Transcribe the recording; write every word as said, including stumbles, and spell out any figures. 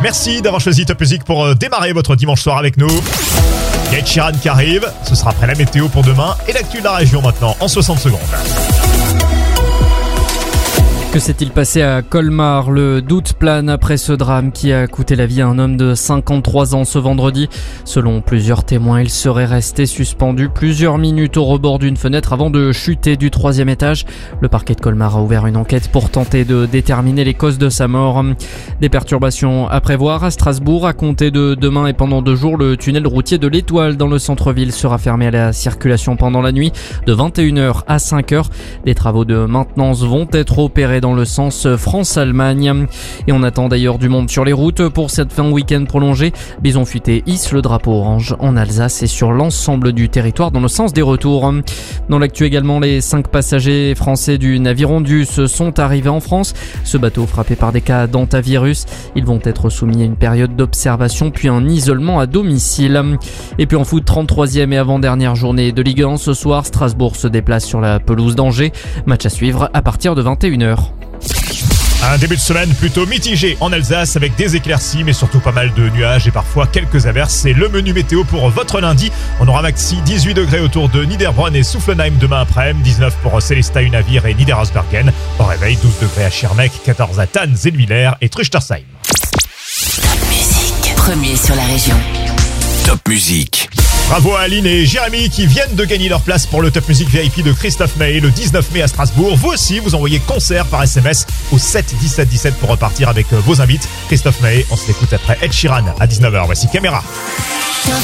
Merci d'avoir choisi Top Music pour euh, démarrer votre dimanche soir avec nous. Il y a Ed Sheeran qui arrive, ce sera après la météo pour demain et l'actu de la région maintenant en soixante secondes. Que s'est-il passé à Colmar? Le doute plane après ce drame qui a coûté la vie à un homme de cinquante-trois ans ce vendredi. Selon plusieurs témoins, il serait resté suspendu plusieurs minutes au rebord d'une fenêtre avant de chuter du troisième étage. Le parquet de Colmar a ouvert une enquête pour tenter de déterminer les causes de sa mort. Des perturbations à prévoir à Strasbourg. À compter de demain et pendant deux jours, le tunnel routier de l'Étoile dans le centre-ville sera fermé à la circulation pendant la nuit de vingt et une heures à cinq heures. Des travaux de maintenance vont être opérés dans le sens France-Allemagne. Et on attend d'ailleurs du monde sur les routes pour cette fin de week-end prolongée. Bison Futé hisse le drapeau orange en Alsace et sur l'ensemble du territoire dans le sens des retours. Dans l'actu également, les cinq passagers français du navire Ondus sont arrivés en France. Ce bateau frappé par des cas d'hantavirus. Ils vont être soumis à une période d'observation puis un isolement à domicile. Et puis en foot, trente-troisième et avant-dernière journée de Ligue un ce soir, Strasbourg se déplace sur la pelouse d'Angers. Match à suivre à partir de vingt et une heures. Un début de semaine plutôt mitigé en Alsace avec des éclaircies mais surtout pas mal de nuages et parfois quelques averses. C'est le menu météo pour votre lundi. On aura maxi dix-huit degrés autour de Niederbronn et Soufflenheim demain après-midi, dix-neuf pour Célestat-Unavir et Niederhausbergen. Au réveil, douze degrés à Schirmeck, quatorze à Tann, Zellwiller et Truchtersheim. Top Music, premier sur la région. Top Music. Bravo à Aline et Jérémy qui viennent de gagner leur place pour le Top Music V I P de Christophe Maé le dix-neuf mai à Strasbourg. Vous aussi, vous envoyez concert par S M S au sept dix-sept dix-sept pour repartir avec vos invites. Christophe Maé, on se l'écoute après Ed Sheeran à dix-neuf heures. Voici Caméra.